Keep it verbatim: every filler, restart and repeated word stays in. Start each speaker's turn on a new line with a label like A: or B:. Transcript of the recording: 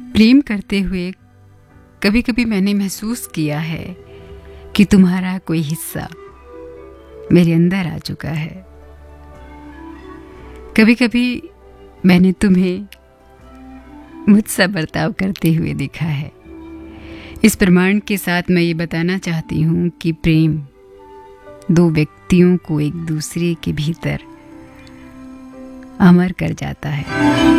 A: प्रेम करते हुए कभी कभी मैंने महसूस किया है कि तुम्हारा कोई हिस्सा मेरे अंदर आ चुका है। कभी कभी मैंने तुम्हें मुझसे बर्ताव करते हुए देखा है। इस प्रमाण के साथ मैं ये बताना चाहती हूँ कि प्रेम दो व्यक्तियों को एक दूसरे के भीतर अमर कर जाता है।